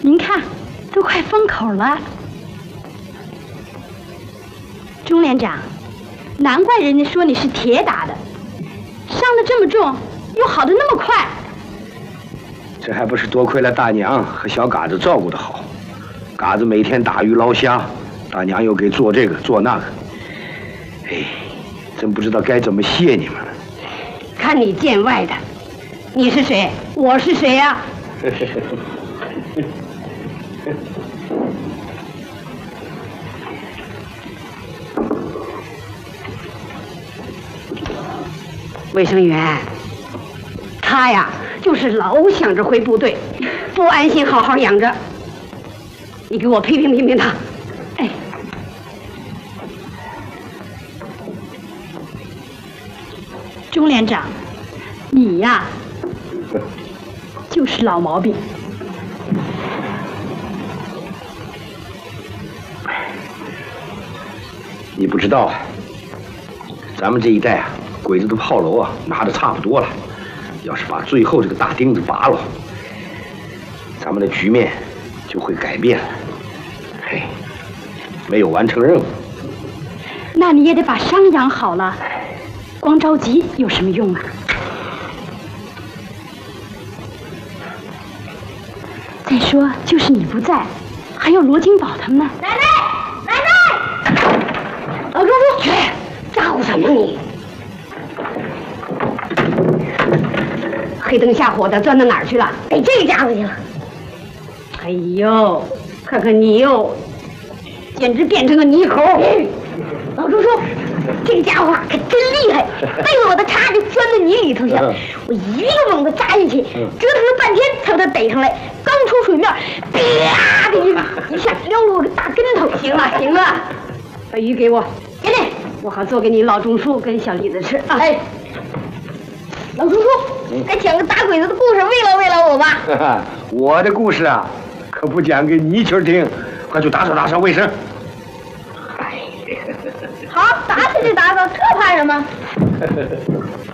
您看，都快封口了。钟连长，难怪人家说你是铁打的，伤得这么重，又好得那么快。 这还不是多亏了大娘和小嘎子照顾得好。嘎子每天打鱼捞虾，大娘又给做这个做那个。哎，真不知道该怎么谢你们了。 看你见外的，你是谁？我是谁呀？卫生员，他呀，就是老想着回部队，不安心好好养着。你给我批评他。哎， 钟连长，你呀，就是老毛病。 你不知道啊，咱们这一代啊，鬼子的炮楼啊拿的差不多了，要是把最后这个大钉子拔了，咱们的局面就会改变了。嘿，没有完成任务， 那你也得把伤养好了，光着急有什么用啊？再说，就是你不在，还有罗金宝他们呢。 奶奶，老叔叔，去，咋呼什么你？黑灯瞎火的钻到哪儿去了？逮这个家伙去了。哎呦，看看你哟，简直变成个泥猴！老叔叔，这个家伙可真厉害，背着我的叉就钻到泥里头去，我一个猛子扎进去，折腾了半天才把它逮上来。刚出水面，啪的一下撩了我个大跟头。行了，把鱼给我，给你，我好做给你老钟叔跟小李子吃啊。哎，老叔叔，该讲个打鬼子的故事慰劳我吧。 我的故事啊，可不讲给泥鳅听，快去打扫卫生。 好，打扫就打扫，这怕什么？